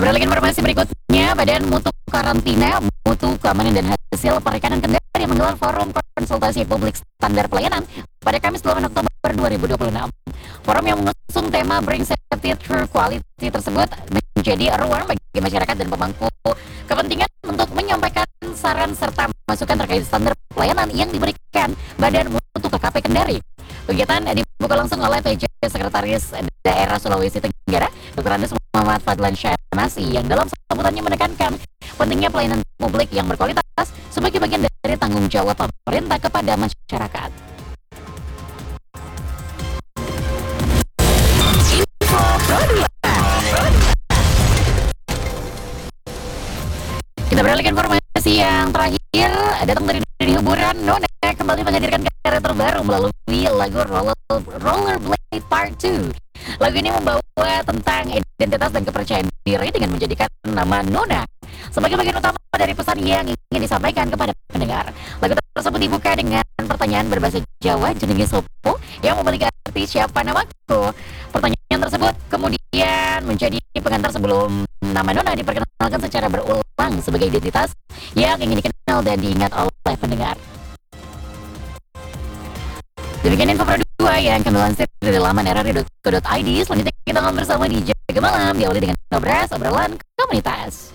Beralih ke informasi berikutnya, Badan Mutu Karantina, Mutu Keamanan dan Hasil Perikanan Kendari menggelar forum konsultasi publik standar pelayanan pada Kamis 8 Oktober 2026. Forum yang mengusung tema Bring Safety Through Quality tersebut menjadi ruang bagi masyarakat dan pemangku kepentingan untuk menyampaikan saran serta masukan terkait standar pelayanan yang diberikan Badan Mutu KKP Kendari. Kegiatan dibuka langsung oleh PJ Sekretaris Daerah Sulawesi Tenggara, Dr. Andes Muhammad Fadlan Syanasi, yang dalam sambutannya menekankan pentingnya pelayanan publik yang berkualitas sebagai bagian dari tanggung jawab pemerintah kepada masyarakat. Kita beralih ke informasi yang terakhir, datang dari dunia hiburan. Nona kembali menghadirkan karya terbaru melalui lagu Rollerblade Part 2. Lagu ini membawa tentang identitas dan kepercayaan diri dengan menjadikan nama Nona sebagai bagian utama dari pesan yang ingin disampaikan kepada pendengar. Lagu tersebut dibuka dengan pertanyaan berbahasa Jawa jenenge sopo yang memiliki arti siapa namaku. Pertanyaan tersebut kemudian menjadi pengantar sebelum nama Nona diperkenalkan secara berulang sebagai identitas yang ingin dikenal dan diingat oleh pendengar. Demikian info Pro 2 yang kami lansir dari laman rri.co.id. Selanjutnya kita ngobrol bersama di Jaga Malam, diawali dengan obrolan komunitas.